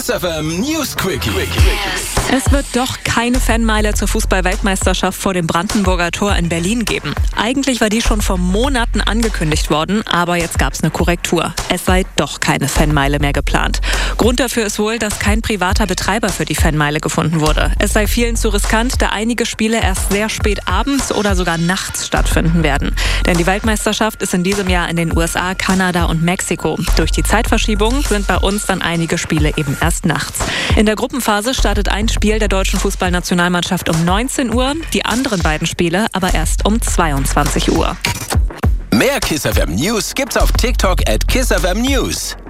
Kiss FM News Quickie. Es wird doch keine Fanmeile zur Fußball-Weltmeisterschaft vor dem Brandenburger Tor in Berlin geben. Eigentlich war die schon vor Monaten angekündigt worden, aber jetzt gab es eine Korrektur. Es sei doch keine Fanmeile mehr geplant. Grund dafür ist wohl, dass kein privater Betreiber für die Fanmeile gefunden wurde. Es sei vielen zu riskant, da einige Spiele erst sehr spät abends oder sogar nachts stattfinden werden. Denn die Weltmeisterschaft ist in diesem Jahr in den USA, Kanada und Mexiko. Durch die Zeitverschiebung sind bei uns dann einige Spiele eben erst nachts. In der Gruppenphase startet ein Spiel der deutschen Fußballnationalmannschaft um 19 Uhr, die anderen beiden Spiele aber erst um 22 Uhr. Mehr Kiss FM News gibt's auf TikTok @KissFM News.